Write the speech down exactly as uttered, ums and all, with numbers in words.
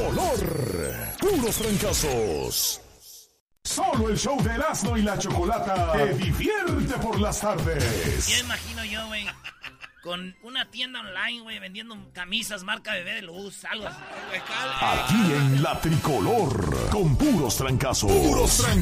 tricolor. Puros trancazos. Solo el show de Erasmo y la Chocolata te divierte por las tardes. Ya imagino yo, güey, con una tienda online, güey, vendiendo camisas marca Bebé de Luz, algo así. Aquí en la Tricolor, con puros trancazos. Puros trancazos.